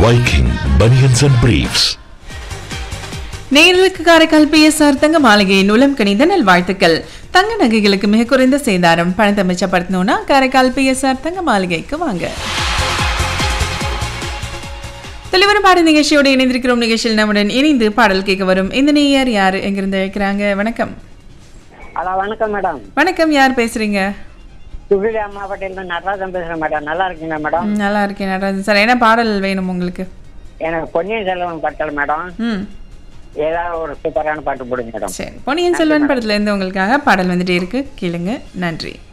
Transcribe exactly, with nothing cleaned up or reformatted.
Viking Bunions and Briefs. நேயர்களுக்கு Karaikal PSR தங்க மாளிகையின் உளம் கணித நல்வாழ்த்துக்கள். தங்க நகைகளுக்கு மிக குறைந்த சேதாரம். பணத்தை மிச்சப்படுத்தணும்னா காரைக்கால் பிஎஸ்ஆர் தங்க மாளிகைக்கு வாங்க. தலைவர் பாடல் நிகழ்ச்சியோடு இணைந்திருக்கிறோம். நிகழ்ச்சியில் நம்முடன் இணைந்து பாடல் கேட்க வரும் இந்த நேயர் யாரு எங்கிருந்து அழைக்கிறாங்க? வணக்கம். ஹலோ, வணக்கம் மேடம். வணக்கம், யார் பேசுறீங்க? சுகிலியா மாவட்டத்தில் நடராஜன் பேசுறேன் மேடம். நல்லா இருக்கீங்களா மேடம்? நல்லா இருக்கேன் நடராஜன் சார். என்ன பாடல் வேணும் உங்களுக்கு? எனக்கு பொன்னியின் செல்வன் பட்டல் மேடம். ம் ஏதாவது ஒரு சூப்பரான பாட்டு போடுங்க மேடம். சரி, பொன்னியின் செல்வன் படத்துல இருந்து உங்களுக்காக பாடல் வந்துட்டே இருக்கு, கேளுங்க. நன்றி.